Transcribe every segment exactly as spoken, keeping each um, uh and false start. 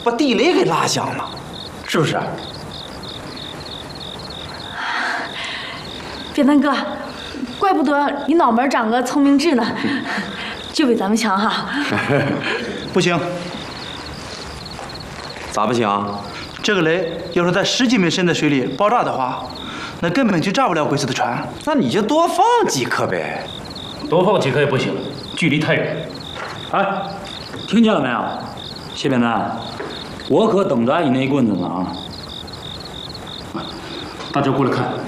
把地雷给拉响了，是不是？ 扁担哥，怪不得你脑门长个聪明痣呢，就比咱们强哈。 不行， 咋不行？ 这个雷要是在十几米深的水里爆炸的话，那根本就炸不了鬼子的船。 那你就多放几颗呗。 多放几颗也不行，距离太远。哎，听见了没有，谢扁担？我可等着你那棍子呢啊！大家过来看。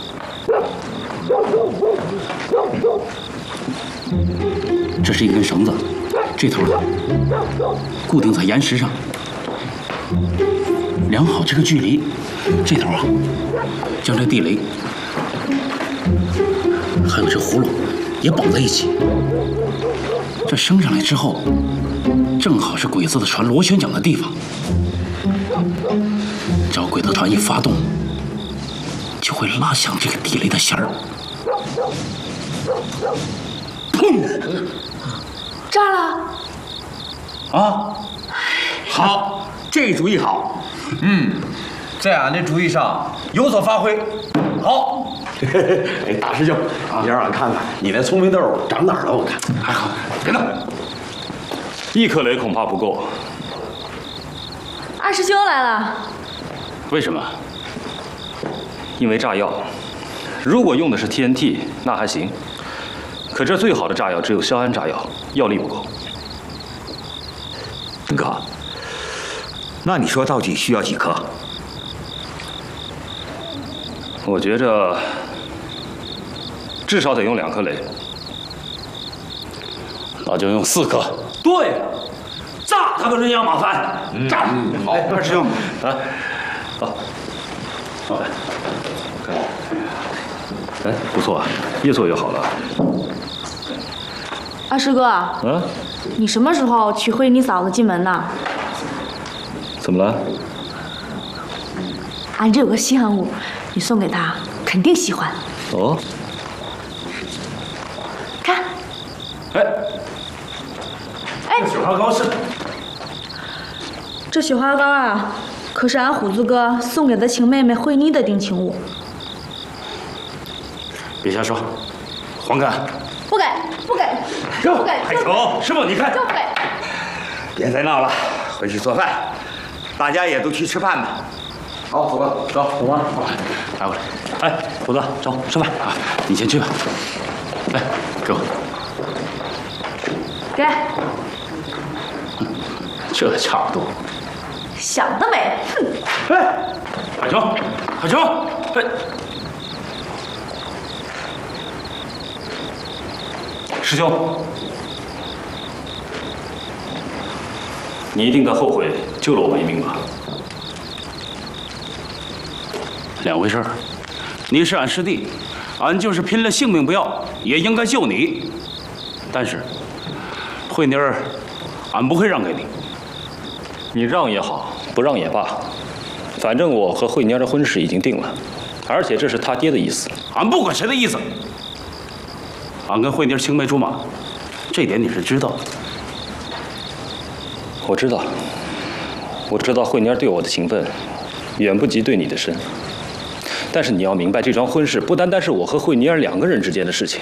这是一根绳子，这头固定在岩石上，量好这个距离，这头啊，将这地雷还有这葫芦也绑在一起。这升上来之后，正好是鬼子的船螺旋桨的地方。只要鬼子船一发动，就会拉响这个地雷的弦儿。砰！ 炸了！ 啊，好，这主意好。 嗯，在俺这主意上有所发挥。好， 哎，大师兄，你让俺看看你那聪明豆长哪儿了？我看还好，别动。 一颗雷恐怕不够。 二师兄来了。 为什么？因为炸药，如果用的是 T N T， 那还行。可这最好的炸药只有硝铵炸药，药力不够。 哥，那你说到底需要几颗？ 我觉着至少得用两颗雷。 那就用四颗。对了，炸他个人仰马翻，炸！ 好，二师兄， 啊，好，好，看，哎，不错，越做越好了。 二师哥， 嗯， 你什么时候娶回你嫂子进门呢？ 怎么了？ 俺这有个稀罕物，你送给她肯定喜欢。 哦， 看， 哎， 哎， 雪花膏是？ 这雪花膏啊，可是俺虎子哥送给他亲妹妹惠妮的定情物。 别瞎说，还给俺。 不给，不给，不给， 海球， 师傅，你看， 就不给。 别再闹了，回去做饭，大家也都去吃饭吧。 好，走吧，走，走吧。 拿过来。哎，虎子，走，吃饭啊！你先去吧。来，给我。 给。 这差不多。 想得美！哼。 哎，海球，海球，哎。 师兄，你一定在后悔救了我们一命吧？ 两回事儿。你是俺师弟，俺就是拼了性命不要，也应该救你。但是，惠妮儿，俺不会让给你。 你让也好，不让也罢，反正我和惠妮儿的婚事已经定了，而且这是他爹的意思。 俺不管谁的意思。俺跟惠妮儿青梅竹马，这点你是知道的。 我知道，我知道惠妮儿对我的情分，远不及对你的深。但是你要明白，这桩婚事不单单是我和惠妮儿两个人之间的事情。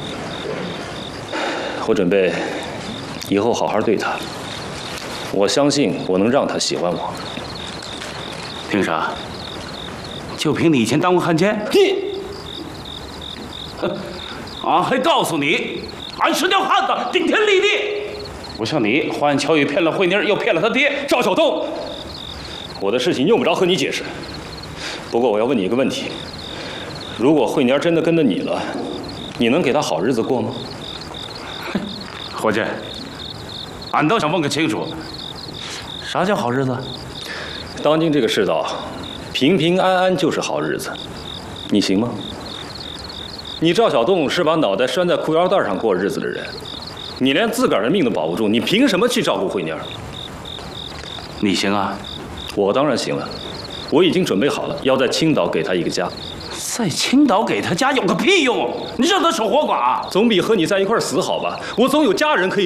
我准备以后好好对她，我相信我能让她喜欢我。 凭啥？就凭你以前当过汉奸？哼！俺还告诉你，俺是条汉子，顶天立地。不像你，花言巧语骗了惠妮儿，又骗了他爹赵小东。我的事情用不着和你解释。不过我要问你一个问题：如果惠妮儿真的跟着你了，你能给她好日子过吗？ 伙计，俺倒想问个清楚，啥叫好日子？ 当今这个世道，平平安安就是好日子，你行吗？你赵小栋是把脑袋拴在裤腰带上过日子的人，你连自个儿的命都保不住，你凭什么去照顾惠妮儿？ 你行啊？ 我当然行了，我已经准备好了，要在青岛给她一个家。 在青岛给她家有个屁用！你让她守活寡， 总比和你在一块儿死好吧？我总有家人可以。